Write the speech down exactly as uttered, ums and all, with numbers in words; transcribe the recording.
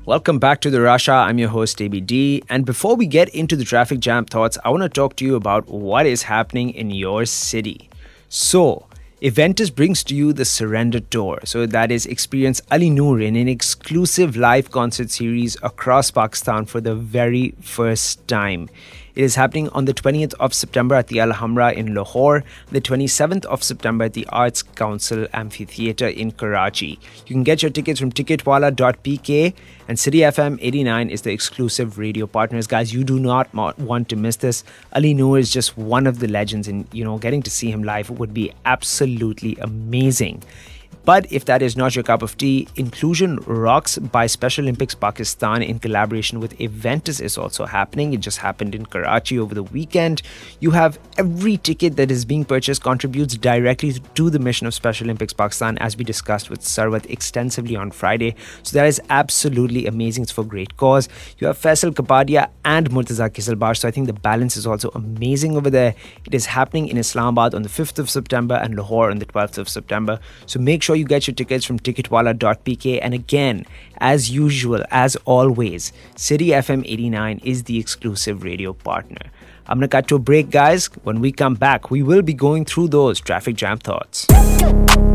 Welcome back to the Russia. I'm your host, A B D. And before we get into the traffic jam thoughts, I want to talk to you about what is happening in your city. So, Eventus brings to you the Surrender Tour. So that is experience Ali Noor in an exclusive live concert series across Pakistan for the very first time. It is happening on the twentieth of September at the Al Hamra in Lahore, the twenty-seventh of September at the Arts Council Amphitheatre in Karachi. You can get your tickets from ticketwala dot p k, and City F M eighty-nine is the exclusive radio partners. Guys, you do not want to miss this. Ali Noor is just one of the legends, and you know, getting to see him live would be absolutely amazing. But if that is not your cup of tea, Inclusion Rocks by Special Olympics Pakistan in collaboration with Eventus is also happening. It just happened in Karachi over the weekend. You have every ticket that is being purchased contributes directly to the mission of Special Olympics Pakistan, as we discussed with Sarwat extensively on Friday. So that is absolutely amazing. It's for great cause. You have Faisal Kapadia and Murtaza Kisalbash. So I think the balance is also amazing over there. It is happening in Islamabad on the fifth of September and Lahore on the twelfth of September. So make sure you get your tickets from ticketwala dot p k. And again, as usual, as always, City F M eighty-nine is the exclusive radio partner. I'm going to cut to a break, guys. When we come back, we will be going through those traffic jam thoughts.